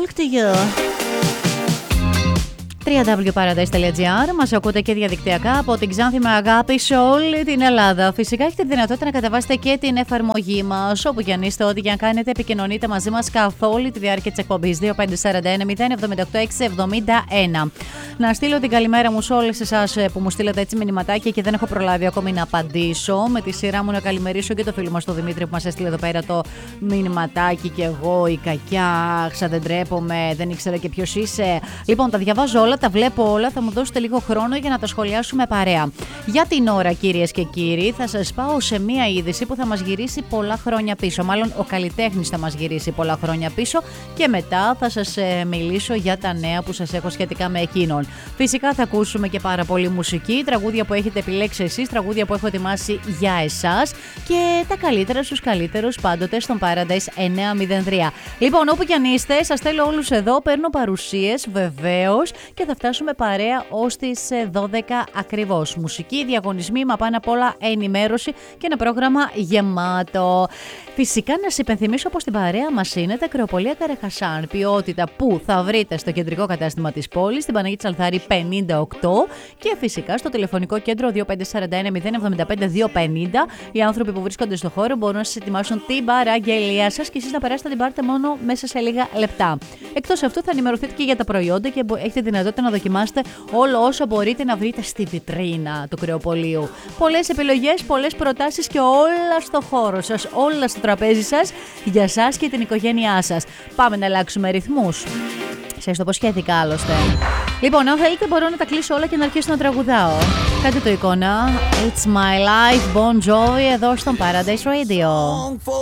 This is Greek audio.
to you. www.paradise.gr. Μας ακούτε και διαδικτυακά από την Ξάνθη με αγάπη σε όλη την Ελλάδα. Φυσικά έχετε τη δυνατότητα να κατεβάσετε και την εφαρμογή μας. Όπου κι αν είστε, ό,τι και αν κάνετε, επικοινωνείτε μαζί μας καθ' όλη τη διάρκεια της εκπομπής. 2541-078-671. Να στείλω την καλημέρα μου σε όλες εσάς που μου στείλατε έτσι μηνυματάκια και δεν έχω προλάβει ακόμη να απαντήσω. Με τη σειρά μου να καλημερίσω και το φίλο μας τον Δημήτρη που μας έστειλε εδώ πέρα το μηνυματάκι. Και εγώ η κακιά, δεν τρέπομαι, δεν ήξερα και ποιος είσαι. Λοιπόν, τα διαβάζω όλα, τα βλέπω όλα. Θα μου δώσετε λίγο χρόνο για να τα σχολιάσουμε παρέα. Για την ώρα, κυρίες και κύριοι, θα σας πάω σε μία είδηση που θα μας γυρίσει πολλά χρόνια πίσω. Μάλλον ο καλλιτέχνης θα μας γυρίσει πολλά χρόνια πίσω. Και μετά θα σας μιλήσω για τα νέα που σας έχω σχετικά με εκείνον. Φυσικά θα ακούσουμε και πάρα πολύ μουσική, τραγούδια που έχετε επιλέξει εσείς, τραγούδια που έχω ετοιμάσει για εσάς και τα καλύτερα στους καλύτερους πάντοτε στον Paradise 903. Λοιπόν, όπου κι αν είστε, σας θέλω όλους εδώ, παίρνω παρουσίες βεβαίως και θα φτάσουμε παρέα ως τις 12 ακριβώς. Μουσική, διαγωνισμοί, μα πάνω απ' όλα ενημέρωση και ένα πρόγραμμα γεμάτο. Φυσικά να σας υπενθυμίσω πως την παρέα μας είναι τα Κρεοπολία Καραχασάν, ποιότητα που θα βρείτε στο κεντρικό κατάστημα της πόλης, στην Παναγία Τσαλθάρη 58 και φυσικά στο τηλεφωνικό κέντρο 2541-075-250. Οι άνθρωποι που βρίσκονται στο χώρο μπορούν να σας ετοιμάσουν την παραγγελία σας και εσείς να περάσετε την πάρτε μόνο μέσα σε λίγα λεπτά. Εκτός αυτού θα ενημερωθείτε και για τα προϊόντα και έχετε δυνατότητα να δοκιμάσετε όλο όσο μπορείτε να βρείτε στη βιτρίνα του Κρεοπολίου. Πολλές επιλογές, πολλές προτάσεις και όλα στο χώρο σας, όλα στο τραπέζι σας για σας και την οικογένειά σας. Πάμε να αλλάξουμε ρυθμούς. Σας το υποσχέθηκα άλλωστε. Λοιπόν, αν θέλετε μπορώ να τα κλείσω όλα και να αρχίσω να τραγουδάω. Κάντε το εικόνα. It's my life, Bon Jovi, εδώ στον Paradise Radio.